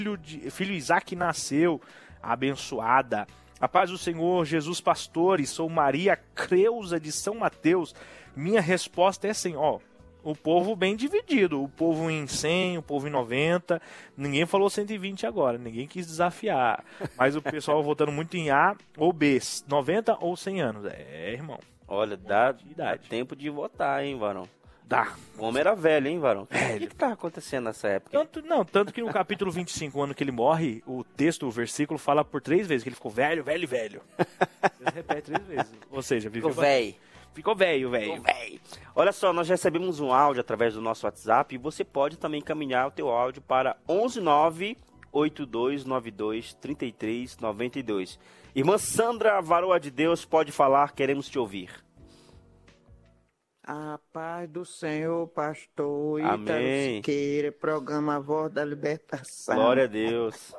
filho Isaac nasceu, abençoada. A paz do Senhor, Jesus Pastores, sou Maria Creuza de São Mateus. Minha resposta é assim, ó, o povo bem dividido, o povo em 100, o povo em 90, ninguém falou 120 agora, ninguém quis desafiar, mas o pessoal votando muito em A ou B, 90 ou 100 anos, irmão. Olha, dá tempo de votar, hein, varão? Dá. O homem era velho, hein, varão? Velho. O que tá acontecendo nessa época? Tanto que no capítulo 25, o ano que ele morre, o texto, o versículo, fala por 3 vezes que ele ficou velho, velho e velho. Ele repete 3 vezes. Ou seja, ficou velho. Ficou velho. Olha só, nós recebemos um áudio através do nosso WhatsApp e você pode também encaminhar o teu áudio para 11982923392. Irmã Sandra, varoa de Deus, pode falar, queremos te ouvir. A paz do Senhor, pastor Amém. Ítalo Siqueira, programa Voz da Libertação. Glória a Deus.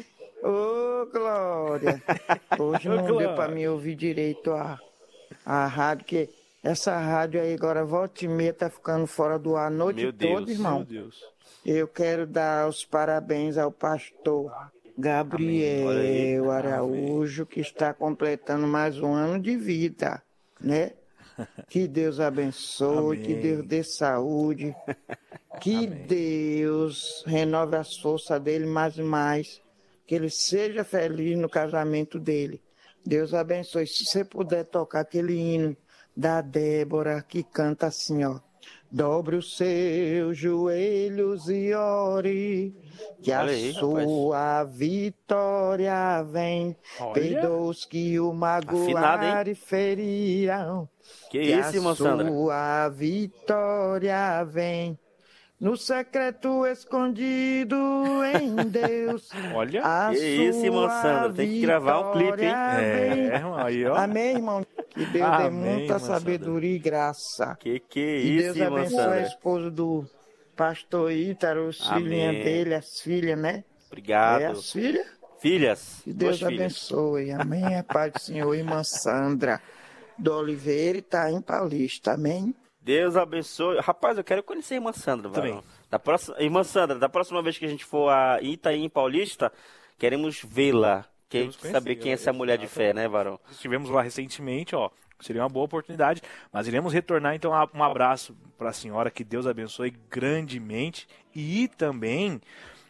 Ô, Glória. Hoje não deu para me ouvir direito a rádio, que essa rádio aí agora, volta e meia, tá ficando fora do ar a noite toda, irmão. Meu Deus. Eu quero dar os parabéns ao pastor Gabriel Araújo, que está completando mais um ano de vida, né? Que Deus abençoe, que Deus dê saúde, que Deus renove as forças dele mais e mais, que ele seja feliz no casamento dele. Deus abençoe. Se você puder tocar aquele hino da Débora que canta assim, ó. Dobre os seus joelhos e ore, que a sua vitória vem. Perdoa os que o magoaram e feriram. Que isso, irmã Sandra? A sua vitória vem. No secreto escondido em Deus. Olha, que isso, irmã Sandra? Tem que gravar um clipe, hein? Irmão, aí, ó. Amém, irmão? Que Deus dê muita sabedoria e graça. Que é e isso, Deus irmã abençoe Sandra? a esposa do pastor Ítaro, os filhinhos dele, as filhas, né? Obrigado. As filhas? Filhas. Que Deus abençoe. Amém. A paz do Senhor, irmã Sandra do Oliveira, está em Paulista. Amém. Deus abençoe. Rapaz, eu quero conhecer a irmã Sandra. Também. Irmã Sandra, da próxima vez que a gente for a Itaim Paulista, queremos vê-la. Queremos saber quem é essa mulher de fé, né, varão? Estivemos lá recentemente, ó. Seria uma boa oportunidade, mas iremos retornar, então, um abraço para a senhora, que Deus abençoe grandemente. E também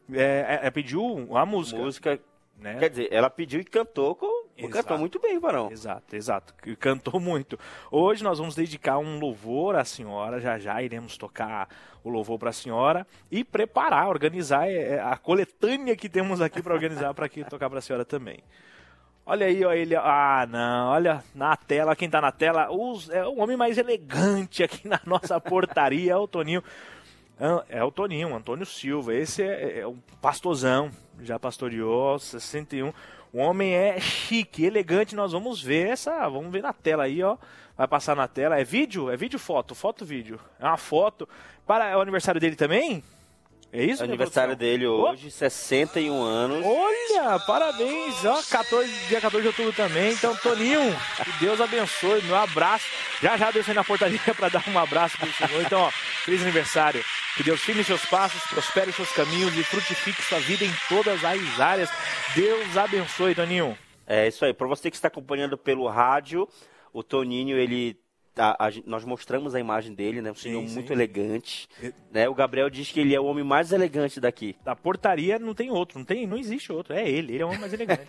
pediu a música. Né? Quer dizer, ela pediu e cantou cantou muito bem, varão. Exato. Cantou muito. Hoje nós vamos dedicar um louvor à senhora, já iremos tocar o louvor para a senhora e organizar a coletânea que temos aqui para organizar para tocar para a senhora também. Olha aí, ó, ele. Olha na tela, quem tá na tela, é o homem mais elegante aqui na nossa portaria, é o Toninho. É o Toninho, Antônio Silva. Esse é um pastorzão, já pastoreou, 61. O homem é chique, elegante. Nós vamos ver vamos ver na tela aí, ó. Vai passar na tela. É vídeo, foto, vídeo. É uma foto. É o aniversário dele também? É isso? É o aniversário dele hoje, 61 anos. Olha, parabéns. Ó, dia 14 de outubro também. Então, Toninho, que Deus abençoe. Meu abraço. Já deixei na portaria para dar um abraço pro senhor. Então, ó, feliz aniversário. Que Deus firme seus passos, prospere seus caminhos e frutifique sua vida em todas as áreas. Deus abençoe, Toninho. É isso aí. Para você que está acompanhando pelo rádio, o Toninho, nós mostramos a imagem dele, né? Um senhor muito elegante. Né? O Gabriel diz que ele é o homem mais elegante daqui. Da portaria não tem outro, não existe outro. É ele é o homem mais elegante.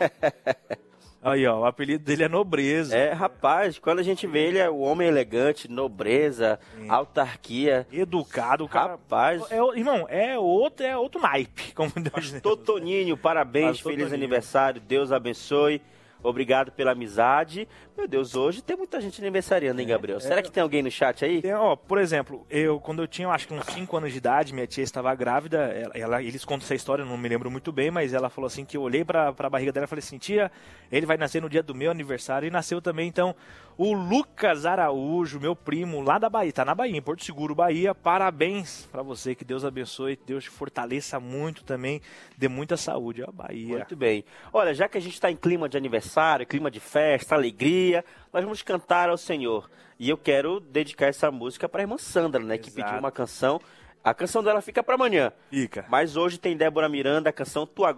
Aí, ó, o apelido dele é Nobreza. Rapaz, quando a gente vê ele, é o homem elegante, nobreza, autarquia. Educado, cara. Rapaz. Irmão, é outro naipe, como Deus diz. Toninho, parabéns, feliz aniversário, Deus abençoe. Obrigado pela amizade. Meu Deus, hoje tem muita gente aniversariando, hein, Gabriel? Será que tem alguém no chat aí? Por exemplo, quando eu tinha, acho que uns 5 anos de idade, minha tia estava grávida, eles contam essa história, eu não me lembro muito bem, mas ela falou assim, que eu olhei pra barriga dela e falei assim, tia, ele vai nascer no dia do meu aniversário, e nasceu também, então, o Lucas Araújo, meu primo, lá da Bahia, tá na Bahia, em Porto Seguro, Bahia, parabéns pra você, que Deus abençoe, que Deus te fortaleça muito também, dê muita saúde, ó, Bahia. Muito bem. Olha, já que a gente está em clima de aniversário, clima de festa, alegria, nós vamos cantar ao Senhor. E eu quero dedicar essa música para a irmã Sandra, né? Que pediu uma canção. A canção dela fica para amanhã. Fica. Mas hoje tem Débora Miranda, a canção Tu